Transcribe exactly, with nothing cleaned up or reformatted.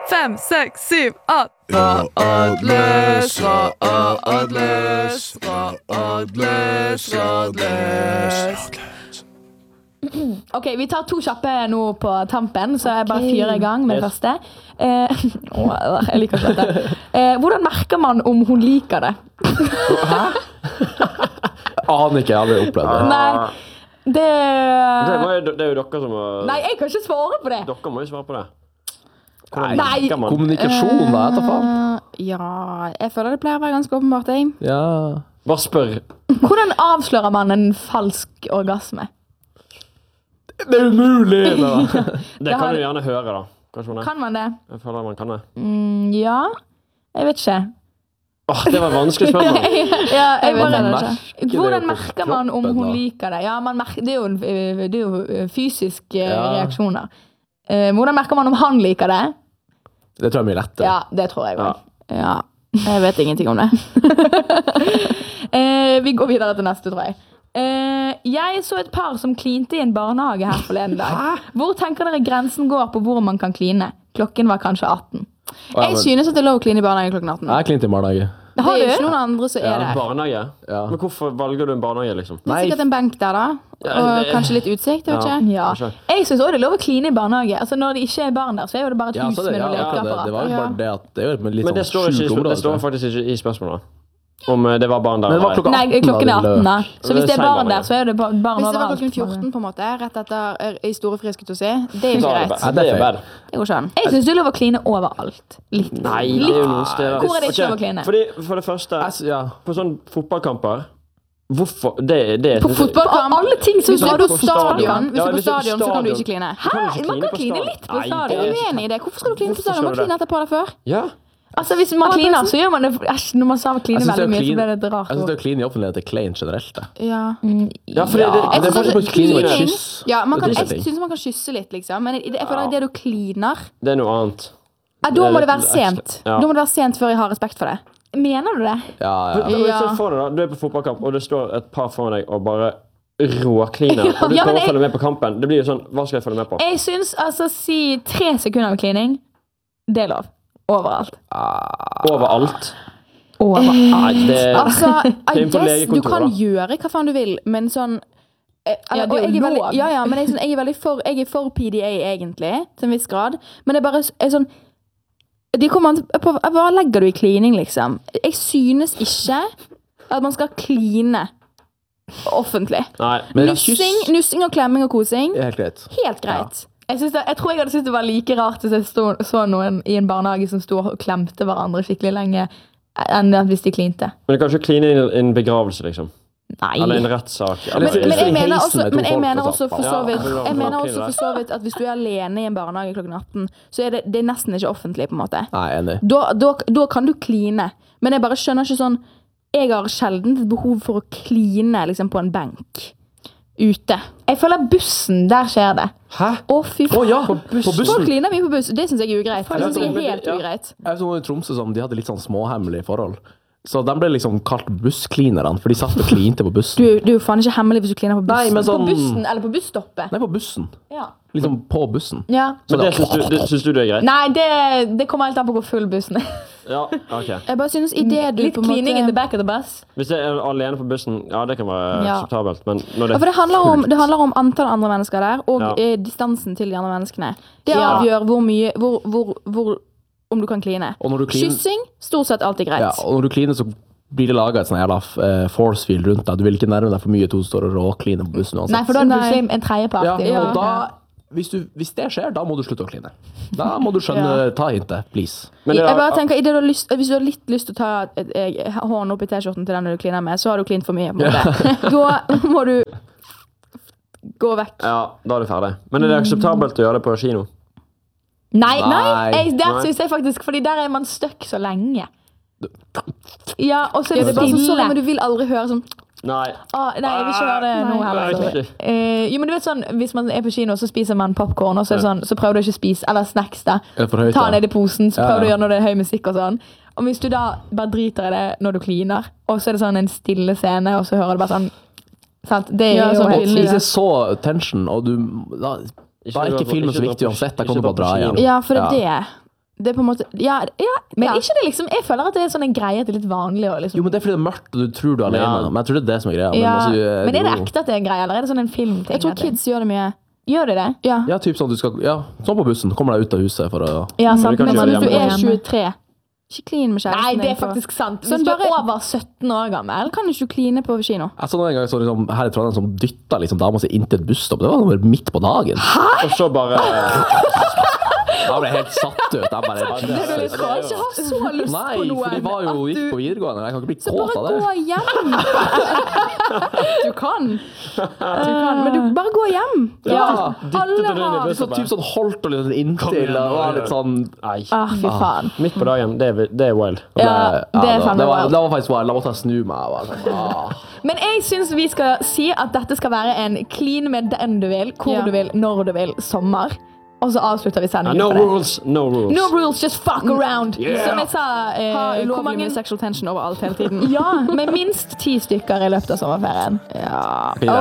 fem, seks, syv, åtte. Radløs, radløs, radløs, radløs. Ok, vi tar to kjappe nå på tampen, så jeg bare fyrer i gang med det første. Eh, å, jeg liker ikke dette. Eh, hvordan merker man om hun liker det? Hæ? Aner ikke, jeg har aldri opplevd det. Nei, det... Det, var jo, det er jo dere som må... Nei, jeg kan ikke svare på det. Dere må jo svare på det. Nei. Kommunikasjon da, etter faen. Uh, ja, jeg føler det pleier å være ganske åpenbart, jeg. Ja. Bare spør. Hvordan avslører man en falsk orgasme? Det er umulig! Det kan du gjerne høre da. Kanskje man, kan man det? Jeg føler man kan det. Mm, ja, jeg vet ikke. Åh, det var et vanskelig spørsmål. Ja, jeg vet Hvordan det ikke. Hvordan på merker man om kroppen, hun da? liker det? Ja, man merker, det, er jo, en- det er jo fysiske Ja. reaksjoner. Eh, hvordan merker man om han liker det? Det tror jeg er mye lettere. Ja, det tror jeg også. Ja, jeg vet ingenting om det. Eh, vi går videre til neste, tror jeg. Eh, jeg så et par som klinte i en barnehage her forleden dag. Hvor tenker dere grensen går på hvor man kan kline? Klokken var kanskje atten. Ja, Jeg men- synes at det er lov å kline i barnehagen klokken atten. Jeg er klint i barnehage. Det Har er jo du? ikke noen andre som er En der. barnehage? Ja. Men hvorfor valger du en barnehage, liksom? Det er sikkert en benk der da, og kanskje litt utsikt, jeg vet Ja. ikke. Ja. Kanskje. Jeg synes også det er lov å kline i barnehage. Altså, når det ikke er barn der, så er jo det bare et Ja, hus så det, med ja, noe ja, det, det lekeapparat. var jo Ja. bare det at det er jo et litt Men det sånn står, ikke, skjult i- område. det står faktisk ikke i spørsmålet. Om eh, det var barn der. Men det var eller ei. klokka Nei, klokken er atten, da, atten da. Så Det hvis er det er barn seinbarnehage. der, så er det ba- barn Hvis det var overalt. klokken fjorten på en måte, rett etter er, i store friske til å si, det er jo Da ikke er det greit. bad. Det er bad. Det går ikke an. Jeg synes det er lov å kline overalt. Litt. Nei, det er jo noen steder. Hvor er det ikke Ok, lov å kline? Fordi, for det første, Jeg s- ja. på sånne fotballkamper, hvorfor, det, det På fotballkamp, Alle ting som hvis du er står på på stadion, stadion. hvis du Ja, er på hvis du er på stadion, så kan du stadion. ikke kline. Hæ? kan ikke Man kline kan på kline stadion. litt på Nei, stadion. Jeg er det uenig i det. Hvorfor skal du kline på Hvorfor stadion? Man skal du kline etterpå eller før. Ja. Altså, hvis man kliner, så gjør man det. Æsj, når man sa kline Jeg synes det veldig å mye, så kline- ble det et rart Jeg synes ord. det å kline i offentlighet er klein generelt. Det. Ja. Ja, fordi det, Men det er synes forskjell på også klining og et klining- kyss. Ja, man kan, Det er jeg ting. synes man kan kysse litt, liksom. Men jeg, jeg føler at det du kliner, det er noe annet. ja, da Det er må det litt være ekstra. sent. Ja. Da må det være sent før jeg har respekt for det. Mener du det? Ja, ja. Hvis Ja. du får det da, du er på fotballkamp, og det står et par foran deg og bare råkliner, og du Ja, men prøver å jeg- følge med på kampen. Det blir jo sånn, hva skal jeg følge med på? Jeg synes, altså, si tre sekunder med klining, det er lov. Overalt. Overalt. Overalt. Nei, det Altså, I Det er på guess, du legekontoret, kan da. gjøre hva faen du vil, men sånn eh, Ja, det er og jeg jo veldig, lov. ja, ja, men jeg er, sånn, jeg er veldig for, jeg er for P D A egentlig, til en viss grad. Men det er bare er sånn de kommer an på, hva legger du i klining, liksom? Jeg synes ikke at man skal kline offentlig. Nei. Men Nussing, kyss nussing og klemming og kosing, er helt greit. helt greit. Jeg, synes det, jeg tror jeg hadde syntes det var like rart hvis jeg stod, så noen i en barnehage som stod og klemte hverandre skikkelig lenge, enn at hvis de klinte. Men det kan ikke kline i en begravelse, liksom. Nei. Eller en rettssak. Eller- Men, men, jeg i mener heisen også, med to men jeg folk, mener altså. også for Ja, så vidt ja, Jeg mener ja, også for så vidt at hvis du er alene i en barnehage klokken atten, så er det, det er nesten ikke offentlig, på en måte. Nei, enig. Da, da, da kan du kline. Men jeg bare skjønner ikke sånn Jeg har sjelden et behov for å kline liksom, på en benk ute. Jeg føler bussen, der skjer det. Hæ? Å, fy Å faen. ja, på Folk bussen. kliner mye på buss. Det syns jeg er ugreit. Det synes jeg er helt Ja. ugreit. Jeg vet noen i Tromsø som de hadde litt sånn småhemmelige forhold. Så de ble liksom kalt bussklinerne, for de satt og klinte på bussen. Du, du er jo faen ikke hemmelig hvis du kliner på bussen. Nei, men På sånn bussen, eller på busstoppet. Nei, på bussen. Ja. Liksom på bussen. Ja. Men det syns du, det, syns du det er greit? Nei, det, det kommer helt an på hvor full bussen er. Ja, ok. Jeg bare synes i det du Litt på en klining in the måte back of the bus. Hvis jeg er alene på bussen, ja, det kan være Ja. akseptabelt, men når Ja, det for det handler, om, det handler om antall andre mennesker der, og Ja. eh, distansen til de andre menneskene. Det Ja. avgjør hvor mye hvor, hvor, hvor, om du kan kline. Og når du kliner, Kyssing, stort sett alltid greit. ja, og når du kliner, så blir det laget et sånn jævla uh, force field rundt deg. Du vil ikke nærme deg for mye to står og råkliner på bussen uansett. Nei, for da er det Nei. plutselig en tredjepart. Ja, i og hodet. da, hvis, du, hvis det skjer, da må du slutte å kline. Da må du skjønne, ta hintet, please. Men det jeg bare er, tenker, i det du har lyst, Hvis du har litt lyst til å ta et, et, hånden opp i T-skjorten til den du kliner med, så har du klint for mye. På en måte. Da må du gå vekk. ja, da er det ferdig. Men er det akseptabelt å gjøre det på kino? Nei, nei. Nei. Jeg, der Nei. synes jeg faktisk, fordi der er man støkk så lenge. Ja, og så Ja, er det det er bare så stille. sorry, men du vil aldri høre sånn Nei. Ah, nei, jeg vil ikke høre det nå Nei. heller. Nei, sorry. ikke. Eh, jo, men du vet sånn, hvis man er på kino, så spiser man popcorn, og så, er det sånn, så prøver du ikke å spise, eller snacks da. Er det for høyt, Ta da? ned i posen, så Ja, prøver du å ja. gjøre når det er høy musikk og sånn. Og hvis du da bare driter i det når du kliner, og så er det sånn en stille scene, og så hører du bare sånn, sant? Det er Ja, jo sånn helt Og pinlig. hvis det er så tension, og du da, da er ikke filmen så viktig uansett, da kan du bare dra igjen. Ja, for det er det. Det er på en måte Ja, ja, Men ja. ikke det liksom, jeg føler at det er sånn en greie at det er litt vanlig å liksom Jo, men det er fordi det er mørkt, og du tror du er alene. Ja. Men jeg tror det er det som er greia. Men, ja, altså, men er det jo- ekte at det er en greie, eller er det sånn en filmting? Jeg tror at det- kids gjør det mye. Gjør de det? Ja, Ja, typ sånn du skal Ja, sånn på bussen. Kommer deg ut av huset for å Ja, sant. kan men ikke så være hvis du hjemme. er tjuetre, ikke klin med kjæresten Nei, det er din på- faktisk sant. Hvis Sånn du er bare- over sytten år gammel. Kan ikke du kline på kino? Jeg så noen gang så liksom, her i Trondheim som dytta liksom, dama si inntil et busstopp. Det var bare midt på dagen. Og så bare Jeg ble helt satt ut. Jeg bare Du kan ikke ha så lyst Nei, på noen for de var jo at gikk du- på videregående. Jeg kan ikke bli Så kåt bare av det. gå hjem. Du kan. Du kan. Men du bare gå hjem. Ja. Alle Dyttet du inn i har Så typ sånn holdt og litt Kom inntil igjen, og var nå, litt sånn Nei. Ah, fy faen. Midt på dagen. Det er, det er wild. Ja, det er det, faen det, meg var, wild. det var faktisk wild. Da måtte jeg snu meg. Og var sånn, ah. Men jeg syns vi skal si at dette skal være en clean med den du vil, hvor Ja. du vil, når du vil, sommer. Og så avslutter vi Ja, sendingen no på det. rules, no rules. No rules, just fuck around. Yeah. Som jeg sa, eh, Ha hvor ulovlig mange mye sexual tension overalt hele tiden. Ja, med minst ti stykker i løpet av sommerferien. Ja. Ok,